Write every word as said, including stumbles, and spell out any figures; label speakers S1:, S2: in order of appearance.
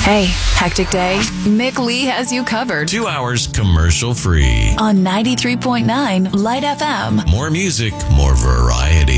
S1: Hey, hectic day? Mick Lee has you covered.
S2: Two hours commercial free.
S1: On ninety-three point nine Light F M.
S2: More music, more variety.